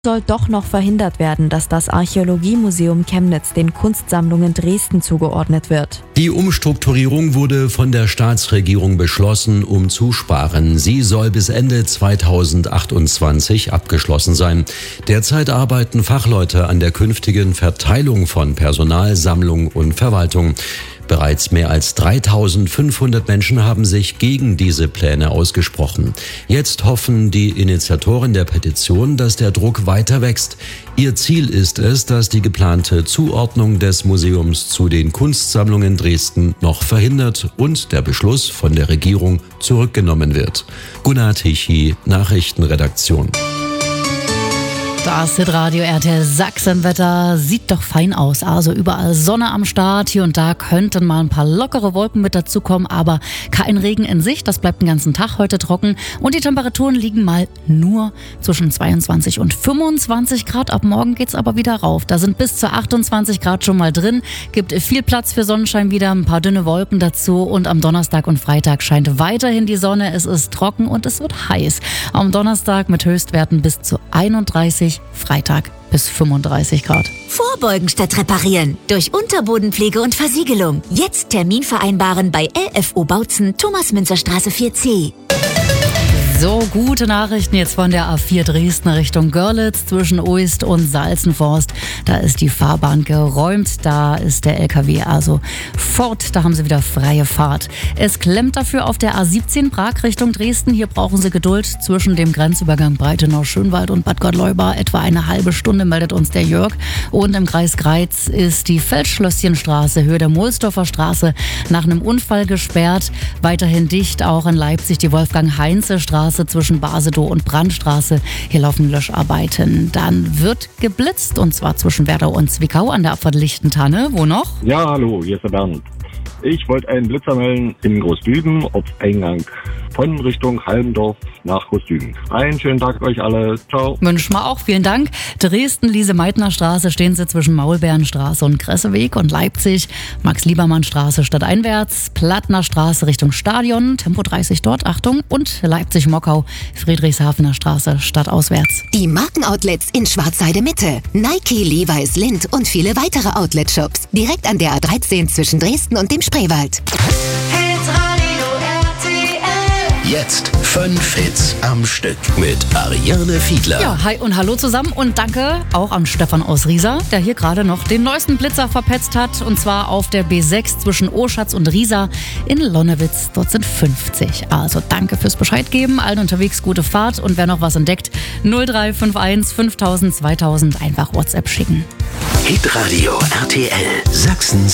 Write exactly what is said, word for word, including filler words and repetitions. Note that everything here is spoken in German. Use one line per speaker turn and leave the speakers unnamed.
soll doch noch verhindert werden, dass das Archäologiemuseum Chemnitz den Kunstsammlungen Dresden zugeordnet wird.
Die Umstrukturierung wurde von der Staatsregierung beschlossen, um zu sparen. Sie soll bis Ende zweitausendachtundzwanzig abgeschlossen sein. Derzeit arbeiten Fachleute an der künftigen Verteilung von Personal, Sammlung und Verwaltung. Bereits mehr als dreitausendfünfhundert Menschen haben sich gegen diese Pläne ausgesprochen. Jetzt hoffen die Initiatoren der Petition, dass der Druck weiter wächst. Ihr Ziel ist es, dass die geplante Zuordnung des Museums zu den Kunstsammlungen Dresden noch verhindert und der Beschluss von der Regierung zurückgenommen wird. Gunnar Tichy, Nachrichtenredaktion.
Das Hitradio R T L Sachsenwetter sieht doch fein aus. Also überall Sonne am Start. Hier und da könnten mal ein paar lockere Wolken mit dazukommen, aber kein Regen in Sicht. Das bleibt den ganzen Tag heute trocken. Und die Temperaturen liegen mal nur zwischen zweiundzwanzig und fünfundzwanzig Grad. Ab morgen geht's aber wieder rauf. Da sind bis zu achtundzwanzig Grad schon mal drin. Gibt viel Platz für Sonnenschein wieder, ein paar dünne Wolken dazu. Und am Donnerstag und Freitag scheint weiterhin die Sonne. Es ist trocken und es wird heiß. Am Donnerstag mit Höchstwerten bis zu einunddreißig, Freitag bis fünfunddreißig Grad.
Vorbeugen statt reparieren. Durch Unterbodenpflege und Versiegelung. Jetzt Termin vereinbaren bei L F O Bautzen, Thomas-Münzer-Straße vier C.
So, gute Nachrichten jetzt von der A vier Dresden Richtung Görlitz zwischen Oist und Salzenforst. Da ist die Fahrbahn geräumt, da ist der L K W also fort, da haben sie wieder freie Fahrt. Es klemmt dafür auf der A siebzehn Prag Richtung Dresden. Hier brauchen sie Geduld zwischen dem Grenzübergang Breitenau-Schönwald und Bad Gottleuba. Etwa eine halbe Stunde meldet uns der Jörg. Und im Kreis Greiz ist die Feldschlösschenstraße, Höhe der Mohlsdorfer Straße, nach einem Unfall gesperrt. Weiterhin dicht auch in Leipzig die Wolfgang-Heinze-Straße zwischen Basedow und Brandstraße. Hier laufen Löscharbeiten. Dann wird geblitzt, und zwar zwischen Werdau und Zwickau an der Abfahrt Lichtentanne. Wo noch?
Ja, hallo, hier ist der Bernd. Ich wollte einen Blitzer melden in Großdüden, auf Eingang von Richtung Halmdorf nach Großdüden. Einen schönen Tag euch alle. Ciao.
Wünschen wir auch. Vielen Dank. Dresden-Lise-Meitner-Straße stehen sie zwischen Maulbeerenstraße und Kresseweg, und Leipzig Max-Liebermann-Straße stadteinwärts, Plattner Straße Richtung Stadion, Tempo dreißig dort, Achtung, und Leipzig-Mockau Friedrichshafener Straße stadtauswärts.
Die Markenoutlets in Schwarzheide Mitte. Nike, Levi's, Lindt und viele weitere Outlet-Shops. Direkt an der A dreizehn zwischen Dresden und dem Spreewald.
Jetzt fünf Hits am Stück mit Ariane Fiedler.
Ja, hi und hallo zusammen, und danke auch an Stefan aus Riesa, der hier gerade noch den neuesten Blitzer verpetzt hat, und zwar auf der B sechs zwischen Oschatz und Riesa in Lonnewitz. Dort sind fünfzig. Also danke fürs Bescheid geben, allen unterwegs gute Fahrt, und wer noch was entdeckt, null drei fünf eins fünftausend zweitausend einfach WhatsApp schicken.
Hitradio R T L Sachsen.